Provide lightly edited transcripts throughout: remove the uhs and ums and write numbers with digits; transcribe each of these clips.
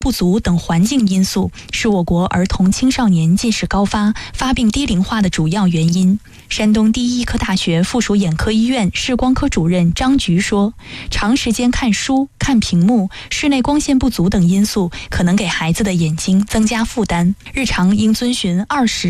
不足等环境因素是我国儿童青少年近视高发、发病低龄化的主要原因。山东第一医科大学附属眼科医院视光科主任张菊说，长时间看书、看屏幕、室内光线不足等因素可能给孩子的眼睛增加负担，日常应遵循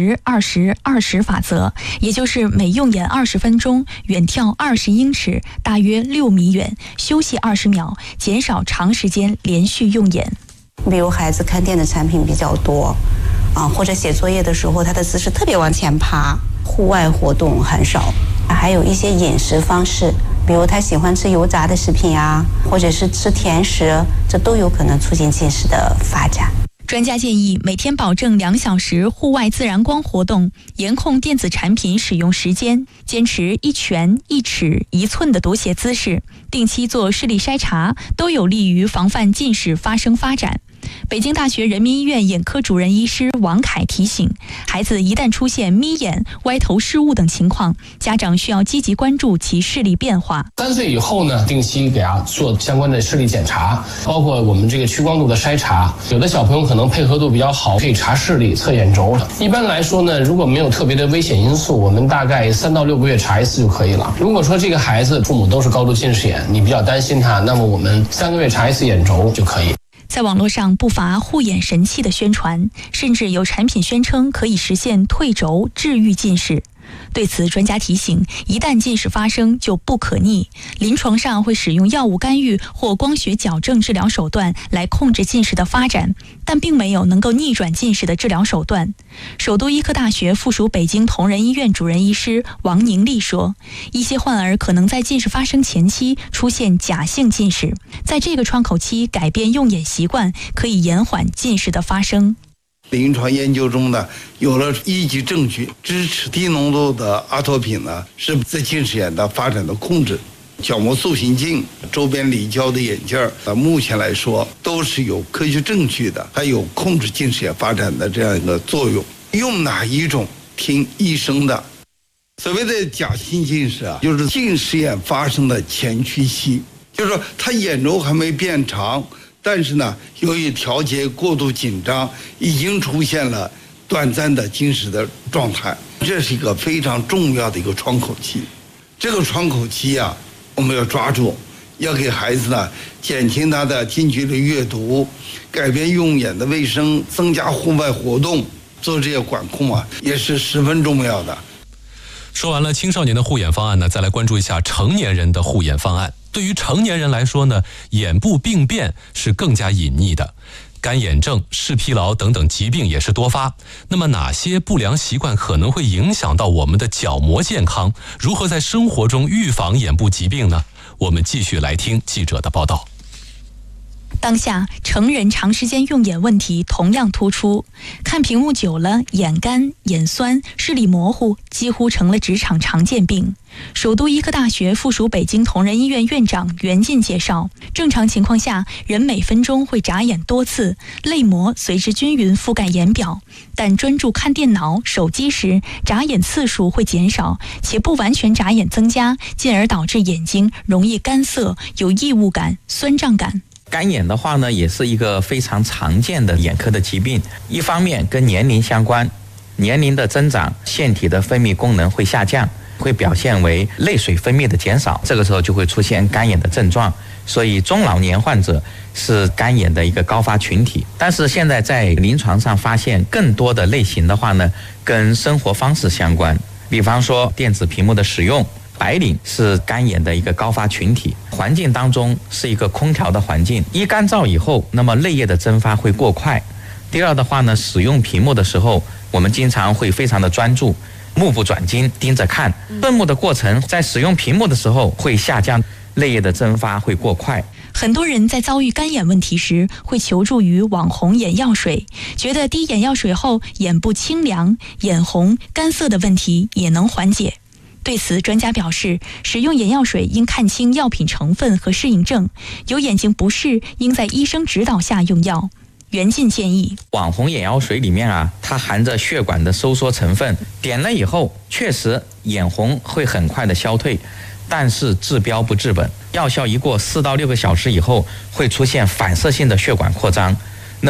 20-20-20法则，也就是每用眼20分钟，远眺20英尺，大约6米远，休息20秒，减少长时间连续用眼。 比如孩子看电子产品比较多或者写作业的时候他的姿势特别往前爬，户外活动很少，还有一些饮食方式，比如他喜欢吃油炸的食品或者是吃甜食，这都有可能促进近视的发展。 专家建议每天保证2小时户外自然光活动，严控电子产品使用时间，坚持1拳1尺1寸的读写姿势，定期做视力筛查，都有利于防范近视发生发展。北京大学人民医院眼科主任医师王凯提醒，孩子一旦出现眯眼、歪头失误等情况，家长需要积极关注其视力变化。 3岁以后呢，定期给他做相关的视力检查，包括我们这个屈光度的筛查。有的小朋友可能配合度比较好，可以查视力、测眼轴。一般来说呢，如果没有特别的危险因素，我们大概3到6个月查一次就可以了。如果说这个孩子父母都是高度近视眼，你比较担心他，那么我们3个月查一次眼轴就可以。 在网络上不乏护眼神器的宣传，甚至有产品宣称可以实现退轴治愈近视。对此，专家提醒，一旦近视发生就不可逆，临床上会使用药物干预或光学矫正治疗手段来控制近视的发展，但并没有能够逆转近视的治疗手段。首都医科大学附属北京同仁医院主任医师王宁丽说，一些患儿可能在近视发生前期出现假性近视，在这个窗口期改变用眼习惯，可以延缓近视的发生。 临床研究中呢，有了依据证据支持低浓度的阿托品呢是在近视眼的发展的控制。角膜塑形镜、周边离焦的眼镜目前来说都是有科学证据的，还有控制近视眼发展的这样一个作用。用哪一种听医生的。所谓的假性近视就是近视眼发生的前驱期，就是说他眼轴还没变长，但是呢，由于调节过度紧张，已经出现了短暂的近视的状态。这是一个非常重要的一个窗口期。这个窗口期我们要抓住，要给孩子呢减轻他的近距离阅读，改变用眼的卫生，增加户外活动，做这些管控也是十分重要的。 说完了青少年的护眼方案呢，再来关注一下成年人的护眼方案。对于成年人来说呢，眼部病变是更加隐匿的，干眼症、视疲劳等等疾病也是多发。那么哪些不良习惯可能会影响到我们的角膜健康？如何在生活中预防眼部疾病呢？我们继续来听记者的报道。 当下成人长时间用眼问题同样突出，看屏幕久了，眼干、眼酸、视力模糊几乎成了职场常见病。首都医科大学附属北京同仁医院院长袁进介绍，正常情况下，人每分钟会眨眼多次，泪膜随之均匀覆盖眼表，但专注看电脑、手机时，眨眼次数会减少，且不完全眨眼增加，进而导致眼睛容易干涩、有异物感、酸胀感。 干眼的话呢，也是一个非常常见的眼科的疾病。一方面跟年龄相关，年龄的增长，腺体的分泌功能会下降，会表现为泪水分泌的减少，这个时候就会出现干眼的症状。所以中老年患者是干眼的一个高发群体。但是现在在临床上发现更多的类型的话呢，跟生活方式相关，比方说电子屏幕的使用。白领是干眼的一个高发群体，环境当中是一个空调的环境，一干燥以后，那么泪液的蒸发会过快。第二的话呢，使用屏幕的时候，我们经常会非常的专注，目不转睛盯着看，顺目的过程在使用屏幕的时候会下降，泪液的蒸发会过快。 很多人在遭遇干眼问题时会求助于网红眼药水，觉得滴眼药水后眼部清凉、眼红、干涩的问题也能缓解。对此，专家表示，使用眼药水应看清药品成分和适应症，有眼睛不适应在医生指导下用药。袁进建议， 网红眼药水里面它含着血管的收缩成分，点了以后确实眼红会很快的消退，但是治标不治本，药效一过4到6个小时以后，会出现反射性的血管扩张，